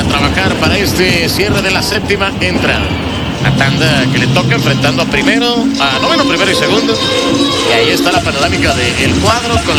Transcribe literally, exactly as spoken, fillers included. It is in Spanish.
a trabajar para este cierre de la séptima entrada. La tanda que le toca enfrentando a primero, a noveno, primero y segundo. Y ahí está la panorámica del cuadro con